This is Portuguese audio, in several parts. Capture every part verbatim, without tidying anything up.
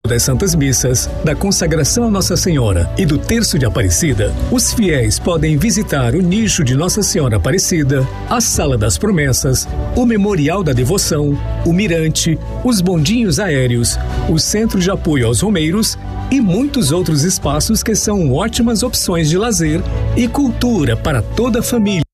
das Santas Missas, da consagração a Nossa Senhora e do Terço de Aparecida, os fiéis podem visitar o nicho de Nossa Senhora Aparecida, a Sala das Promessas, o Memorial da Devoção, o Mirante, os bondinhos aéreos, o Centro de Apoio aos Romeiros e muitos outros espaços que são ótimas opções de lazer e cultura para toda a família.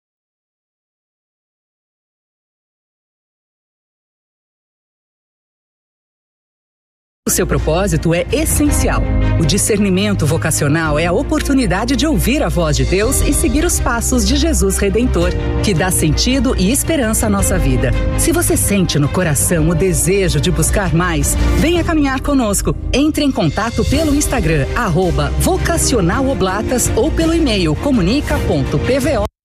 O seu propósito é essencial. O discernimento vocacional é a oportunidade de ouvir a voz de Deus e seguir os passos de Jesus Redentor, que dá sentido e esperança à nossa vida. Se você sente no coração o desejo de buscar mais, venha caminhar conosco. Entre em contato pelo Instagram, arroba vocacionaloblatas ou pelo e-mail comunica ponto p v o.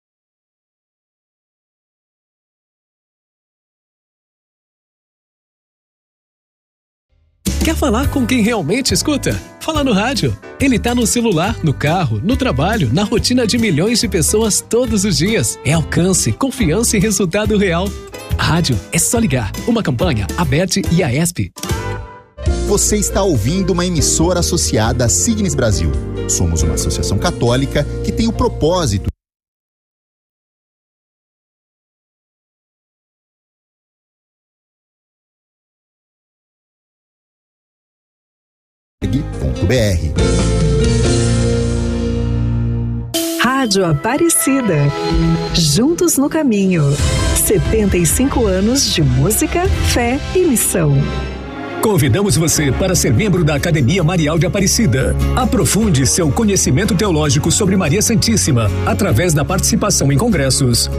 Quer falar com quem realmente escuta? Fala no rádio. Ele tá no celular, no carro, no trabalho, na rotina de milhões de pessoas todos os dias. É alcance, confiança e resultado real. Rádio é só ligar. Uma campanha, Aberte e a ESP. Você está ouvindo uma emissora associada à Signes Brasil. Somos uma associação católica que tem o propósito .br. Rádio Aparecida. Juntos no caminho. setenta e cinco anos de música, fé e missão. Convidamos você para ser membro da Academia Marial de Aparecida. Aprofunde seu conhecimento teológico sobre Maria Santíssima através da participação em congressos,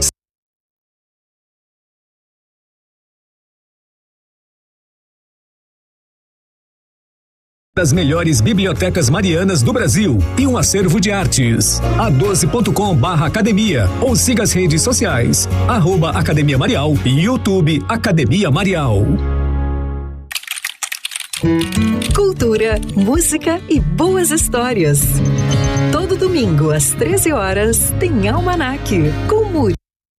das melhores bibliotecas marianas do Brasil e um acervo de artes. a doze ponto com barra academia ou siga as redes sociais, arroba Academia Marial e YouTube Academia Marial. Cultura, música e boas histórias. Todo domingo às treze horas tem Almanac com Muri.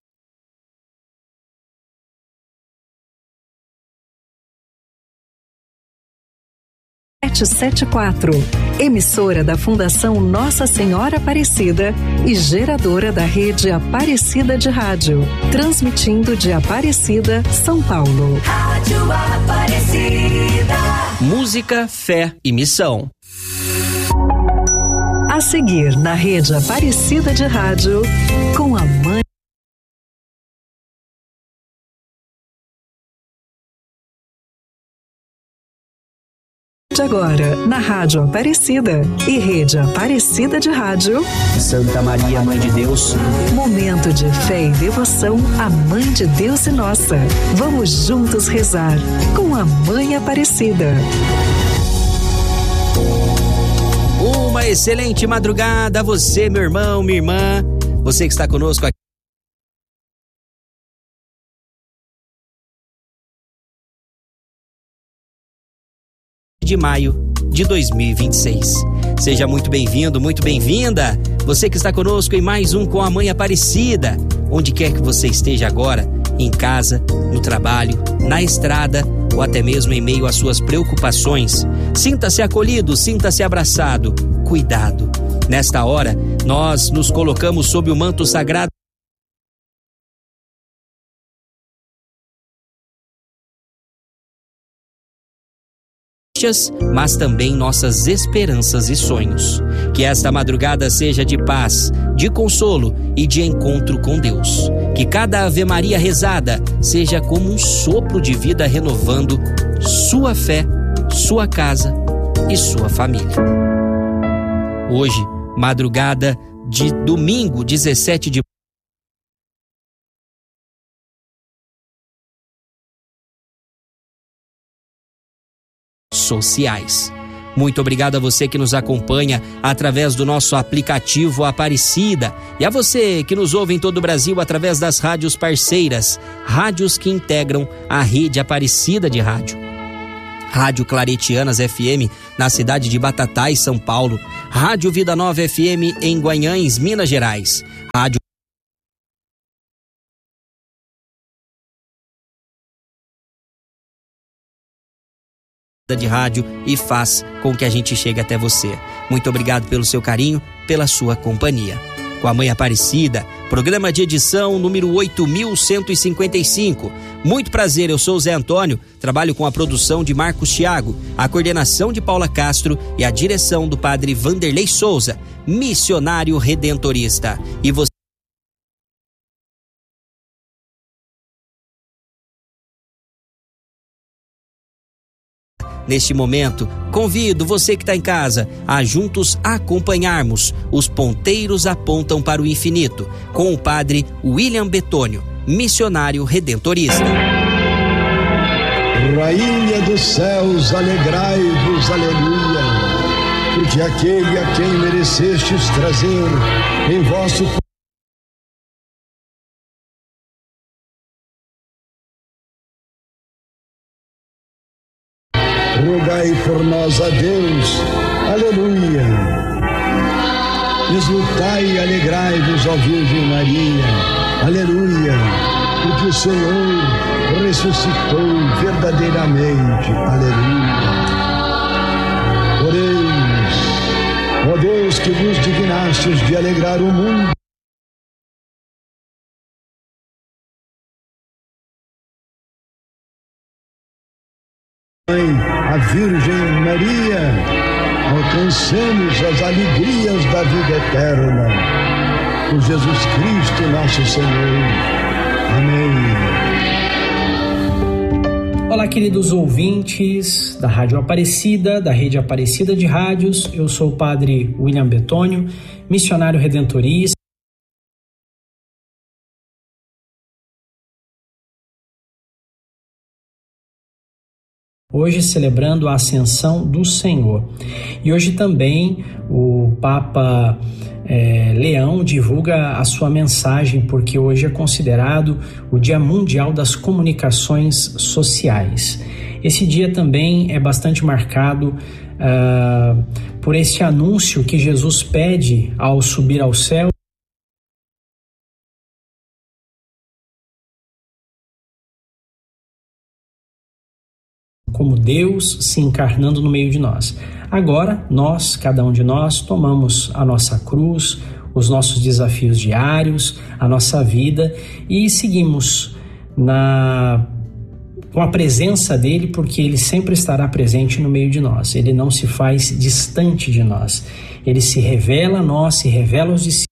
sete sete quatro, emissora da Fundação Nossa Senhora Aparecida e geradora da rede Aparecida de Rádio, transmitindo de Aparecida, São Paulo. Rádio Aparecida. Música, fé e missão. A seguir na rede Aparecida de Rádio, com a mãe. Agora, na Rádio Aparecida e Rede Aparecida de Rádio. Santa Maria, Mãe de Deus. Momento de fé e devoção à Mãe de Deus e nossa. Vamos juntos rezar com a Mãe Aparecida. Uma excelente madrugada a você, meu irmão, minha irmã. Você que está conosco aqui. De maio de dois mil e vinte e seis. Seja muito bem-vindo, muito bem-vinda. Você que está conosco em mais um Com a Mãe Aparecida. Onde quer que você esteja agora, em casa, no trabalho, na estrada ou até mesmo em meio às suas preocupações. Sinta-se acolhido, sinta-se abraçado. Cuidado. Nesta hora, nós nos colocamos sob o manto sagrado mas também nossas esperanças e sonhos. Que esta madrugada seja de paz, de consolo e de encontro com Deus. Que cada Ave Maria rezada seja como um sopro de vida renovando sua fé, sua casa e sua família. Hoje, madrugada de domingo, dezessete de sociais. Muito obrigado a você que nos acompanha através do nosso aplicativo Aparecida e a você que nos ouve em todo o Brasil através das rádios parceiras, rádios que integram a rede Aparecida de rádio. Rádio Claretianas F M na cidade de Batatais, São Paulo, Rádio Vida Nova F M em Guanhães, Minas Gerais, Rádio de rádio e faz com que a gente chegue até você. Muito obrigado pelo seu carinho, pela sua companhia. Com a Mãe Aparecida, programa de edição número oito mil cento e cinquenta e cinco. Muito prazer, eu sou o Zé Antônio, trabalho com a produção de Marcos Thiago, a coordenação de Paula Castro e a direção do padre Vanderlei Souza, missionário redentorista. E você Neste momento, convido você que está em casa a juntos acompanharmos Os Ponteiros Apontam para o Infinito, com o padre William Betônio, missionário redentorista. Rainha dos céus, alegrai-vos, aleluia, porque aquele a quem merecestes trazer em vosso rogai por nós a Deus, aleluia. Exultai e alegrai-vos, ó Virgem Maria, aleluia, porque o Senhor ressuscitou verdadeiramente, aleluia. Oremos, ó Deus, que vos dignastes de alegrar o mundo. A Virgem Maria, alcancemos as alegrias da vida eterna, por Jesus Cristo nosso Senhor. Amém. Olá, queridos ouvintes da Rádio Aparecida, da Rede Aparecida de Rádios. Eu sou o padre William Betônio, missionário redentorista. Hoje celebrando a ascensão do Senhor. E hoje também o Papa é, Leão divulga a sua mensagem, porque hoje é considerado o Dia Mundial das Comunicações Sociais. Esse dia também é bastante marcado uh, por este anúncio que Jesus pede ao subir ao céu. Como Deus se encarnando no meio de nós. Agora, nós, cada um de nós, tomamos a nossa cruz, os nossos desafios diários, a nossa vida e seguimos na, com a presença dele, porque ele sempre estará presente no meio de nós. Ele não se faz distante de nós. Ele se revela a nós, se revela aos discípulos.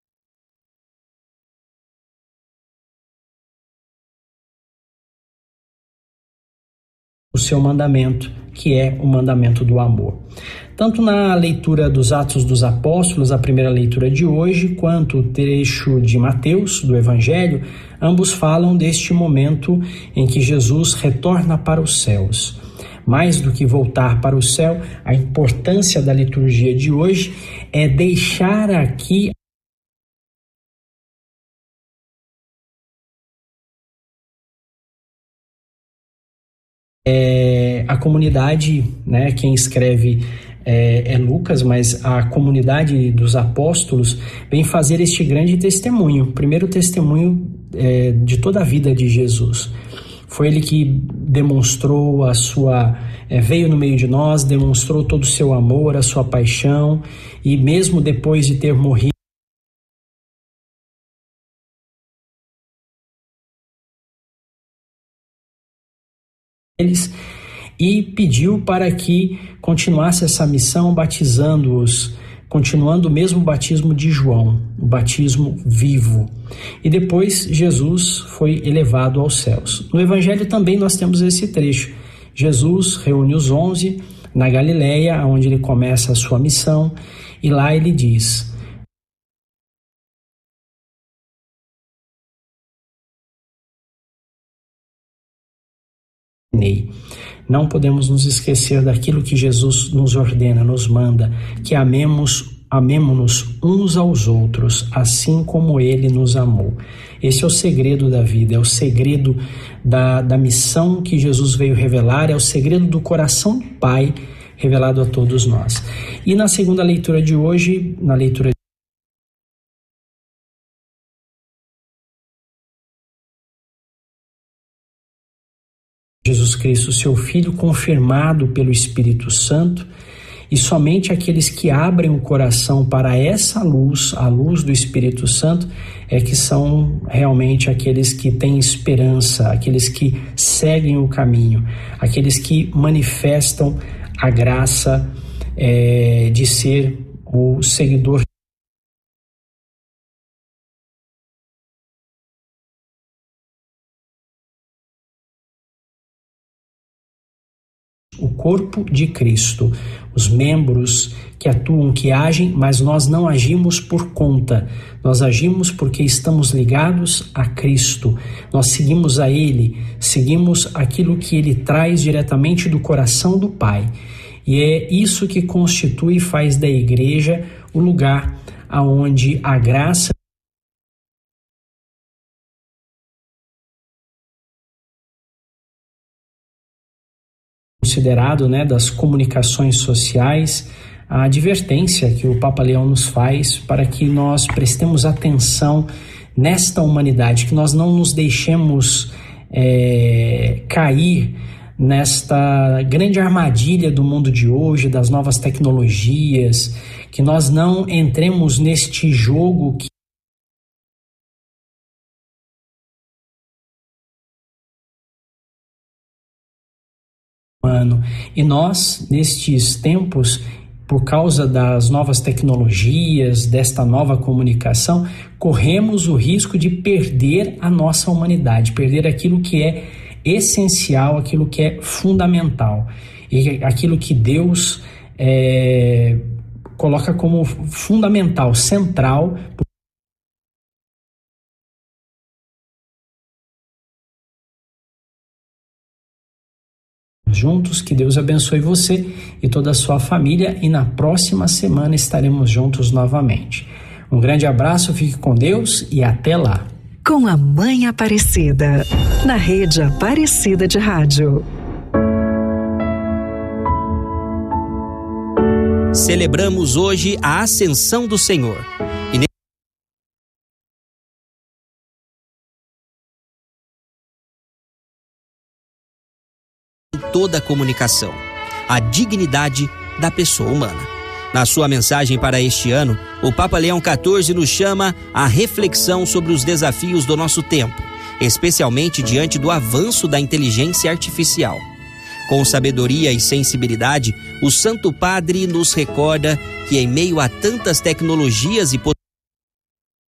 O seu mandamento, que é o mandamento do amor. Tanto na leitura dos Atos dos Apóstolos, a primeira leitura de hoje, quanto o trecho de Mateus, do Evangelho, ambos falam deste momento em que Jesus retorna para os céus. Mais do que voltar para o céu, a importância da liturgia de hoje é deixar aqui É, a comunidade, né, quem escreve é, é Lucas, mas a comunidade dos apóstolos vem fazer este grande testemunho, o primeiro testemunho é, de toda a vida de Jesus. Foi ele que demonstrou a sua, é, veio no meio de nós, demonstrou todo o seu amor, a sua paixão, e mesmo depois de ter morrido, eles e pediu para que continuasse essa missão batizando-os, continuando o mesmo batismo de João, o batismo vivo. E depois Jesus foi elevado aos céus. No Evangelho também nós temos esse trecho. Jesus reúne os onze na Galileia, onde ele começa a sua missão, e lá ele diz: não podemos nos esquecer daquilo que Jesus nos ordena, nos manda, que amemos, amemo-nos uns aos outros, assim como ele nos amou. Esse é o segredo da vida, é o segredo da, da missão que Jesus veio revelar, é o segredo do coração do Pai revelado a todos nós. E na segunda leitura de hoje, na leitura Jesus Jesus Cristo, seu Filho, confirmado pelo Espírito Santo, e somente aqueles que abrem o coração para essa luz, a luz do Espírito Santo, é que são realmente aqueles que têm esperança, aqueles que seguem o caminho, aqueles que manifestam a graça é, de ser o seguidor. O corpo de Cristo, os membros que atuam, que agem, mas nós não agimos por conta, nós agimos porque estamos ligados a Cristo, nós seguimos a Ele, seguimos aquilo que Ele traz diretamente do coração do Pai, e é isso que constitui e faz da igreja o lugar aonde a graça considerado, né, das comunicações sociais, a advertência que o Papa Leão nos faz para que nós prestemos atenção nesta humanidade, que nós não nos deixemos é, cair nesta grande armadilha do mundo de hoje, das novas tecnologias, que nós não entremos neste jogo que E nós, nestes tempos, por causa das novas tecnologias, desta nova comunicação, corremos o risco de perder a nossa humanidade, perder aquilo que é essencial, aquilo que é fundamental, e aquilo que Deus é, coloca como fundamental, central. Juntos, que Deus abençoe você e toda a sua família, e na próxima semana estaremos juntos novamente. Um grande abraço, fique com Deus e até lá. Com a Mãe Aparecida, na Rede Aparecida de Rádio. Celebramos hoje a Ascensão do Senhor. E toda a comunicação, a dignidade da pessoa humana. Na sua mensagem para este ano, o Papa Leão quatorze nos chama à reflexão sobre os desafios do nosso tempo, especialmente diante do avanço da inteligência artificial. Com sabedoria e sensibilidade, o Santo Padre nos recorda que, em meio a tantas tecnologias e